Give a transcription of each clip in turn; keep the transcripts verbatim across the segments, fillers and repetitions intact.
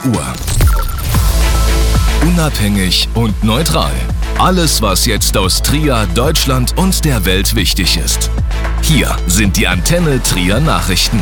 Uhr. Unabhängig und neutral. Alles, was jetzt aus Trier, Deutschland und der Welt wichtig ist. Hier sind die Antenne Trier Nachrichten.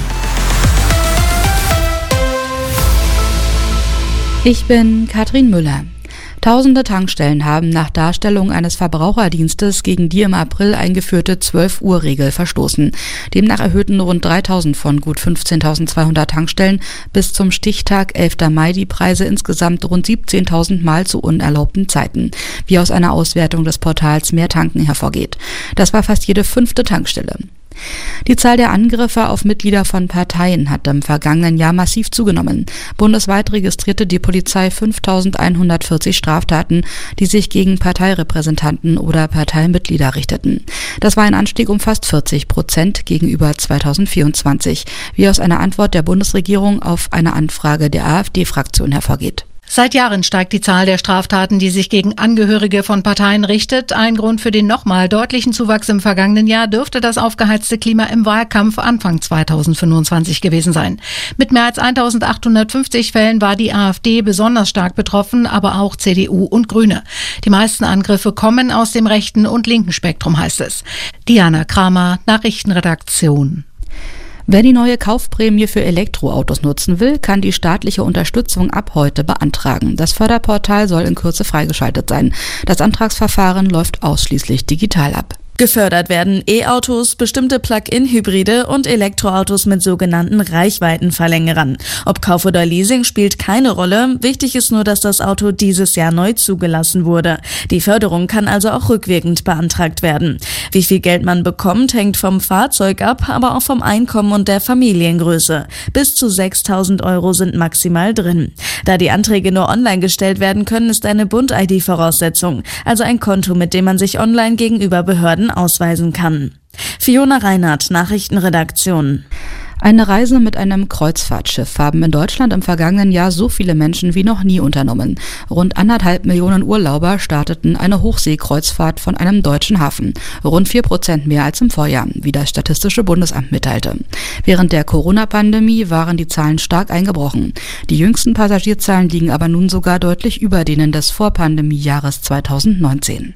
Ich bin Katrin Müller. Tausende Tankstellen haben nach Darstellung eines Verbraucherdienstes gegen die im April eingeführte zwölf Uhr Regel verstoßen. Demnach erhöhten rund dreitausend von gut fünfzehntausendzweihundert Tankstellen bis zum Stichtag elfter Mai die Preise insgesamt rund siebzehntausend Mal zu unerlaubten Zeiten, wie aus einer Auswertung des Portals Mehr Tanken hervorgeht. Das war fast jede fünfte Tankstelle. Die Zahl der Angriffe auf Mitglieder von Parteien hat im vergangenen Jahr massiv zugenommen. Bundesweit registrierte die Polizei fünftausendeinhundertvierzig Straftaten, die sich gegen Parteirepräsentanten oder Parteimitglieder richteten. Das war ein Anstieg um fast vierzig Prozent gegenüber zweitausendvierundzwanzig, wie aus einer Antwort der Bundesregierung auf eine Anfrage der AfD-Fraktion hervorgeht. Seit Jahren steigt die Zahl der Straftaten, die sich gegen Angehörige von Parteien richtet. Ein Grund für den nochmal deutlichen Zuwachs im vergangenen Jahr dürfte das aufgeheizte Klima im Wahlkampf Anfang zweitausendfünfundzwanzig gewesen sein. Mit mehr als eintausendachthundertfünfzig Fällen war die AfD besonders stark betroffen, aber auch C D U und Grüne. Die meisten Angriffe kommen aus dem rechten und linken Spektrum, heißt es. Diana Kramer, Nachrichtenredaktion. Wer die neue Kaufprämie für Elektroautos nutzen will, kann die staatliche Unterstützung ab heute beantragen. Das Förderportal soll in Kürze freigeschaltet sein. Das Antragsverfahren läuft ausschließlich digital ab. Gefördert werden E-Autos, bestimmte Plug-in-Hybride und Elektroautos mit sogenannten Reichweitenverlängerern. Ob Kauf oder Leasing spielt keine Rolle. Wichtig ist nur, dass das Auto dieses Jahr neu zugelassen wurde. Die Förderung kann also auch rückwirkend beantragt werden. Wie viel Geld man bekommt, hängt vom Fahrzeug ab, aber auch vom Einkommen und der Familiengröße. Bis zu sechstausend Euro sind maximal drin. Da die Anträge nur online gestellt werden können, ist eine Bund-I D Voraussetzung, also ein Konto, mit dem man sich online gegenüber Behörden ausweisen kann. Fiona Reinhardt, Nachrichtenredaktion. Eine Reise mit einem Kreuzfahrtschiff haben in Deutschland im vergangenen Jahr so viele Menschen wie noch nie unternommen. Rund anderthalb Millionen Urlauber starteten eine Hochseekreuzfahrt von einem deutschen Hafen. Rund vier Prozent mehr als im Vorjahr, wie das Statistische Bundesamt mitteilte. Während der Corona-Pandemie waren die Zahlen stark eingebrochen. Die jüngsten Passagierzahlen liegen aber nun sogar deutlich über denen des Vorpandemiejahres zweitausendneunzehn.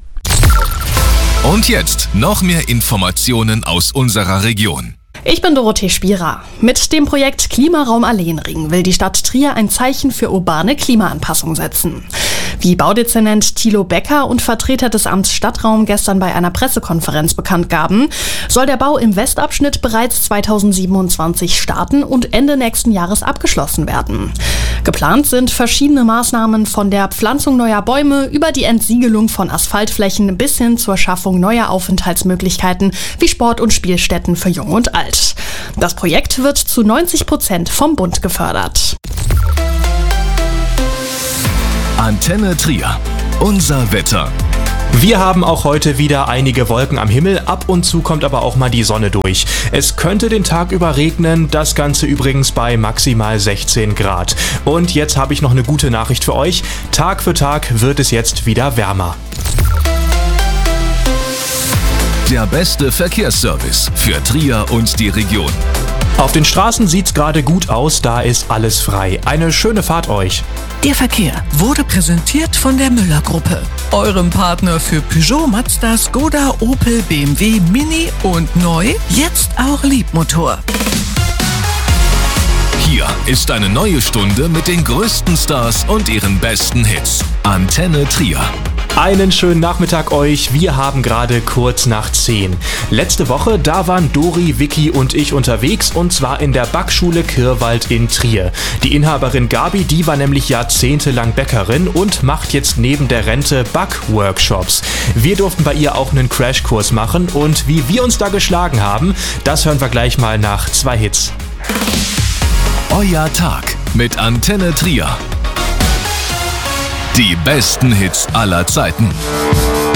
Und jetzt noch mehr Informationen aus unserer Region. Ich bin Dorothee Spierer. Mit dem Projekt Klimaraum Alleenring will die Stadt Trier ein Zeichen für urbane Klimaanpassung setzen. Wie Baudezernent Thilo Becker und Vertreter des Amts Stadtraum gestern bei einer Pressekonferenz bekannt gaben, soll der Bau im Westabschnitt bereits zweitausendsiebenundzwanzig starten und Ende nächsten Jahres abgeschlossen werden. Geplant sind verschiedene Maßnahmen von der Pflanzung neuer Bäume über die Entsiegelung von Asphaltflächen bis hin zur Schaffung neuer Aufenthaltsmöglichkeiten wie Sport- und Spielstätten für Jung und Alt. Das Projekt wird zu neunzig Prozent vom Bund gefördert. Antenne Trier. Unser Wetter. Wir haben auch heute wieder einige Wolken am Himmel, ab und zu kommt aber auch mal die Sonne durch. Es könnte den Tag über regnen, das Ganze übrigens bei maximal sechzehn Grad. Und jetzt habe ich noch eine gute Nachricht für euch. Tag für Tag wird es jetzt wieder wärmer. Der beste Verkehrsservice für Trier und die Region. Auf den Straßen sieht's gerade gut aus, da ist alles frei. Eine schöne Fahrt euch. Der Verkehr wurde präsentiert von der Müller-Gruppe, eurem Partner für Peugeot, Mazda, Skoda, Opel, B M W, Mini und neu, jetzt auch Liebmotor. Hier ist eine neue Stunde mit den größten Stars und ihren besten Hits. Antenne Trier. Einen schönen Nachmittag euch. Wir haben gerade kurz nach zehn. Letzte Woche, da waren Dori, Vicky und ich unterwegs und zwar in der Backschule Kirwald in Trier. Die Inhaberin Gabi, die war nämlich jahrzehntelang Bäckerin und macht jetzt neben der Rente Backworkshops. Wir durften bei ihr auch einen Crashkurs machen und wie wir uns da geschlagen haben, das hören wir gleich mal nach zwei Hits. Euer Tag mit Antenne Trier. Die besten Hits aller Zeiten.